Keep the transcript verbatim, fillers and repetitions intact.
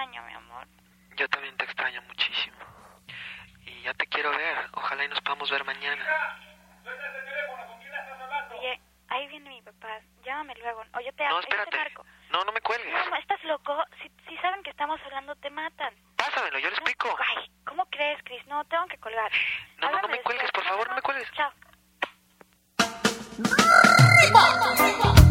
extraño, mi amor. Yo también te extraño muchísimo. Y ya te quiero ver. Ojalá y nos podamos ver mañana. Suelta ese teléfono, ¿con quién estás hablando? Oye, ahí viene mi papá. Llámame luego. O yo te, No, yo espérate. te marco. No, no me cuelgues. No, no, ¿estás loco? Si, si saben que estamos hablando, te matan. Pásamelo, yo le explico. Ay, ¿cómo crees, Cris? No, tengo que colgar. No, no, no Háblame me cuelgues, después. por favor, no me cuelgues. Chao.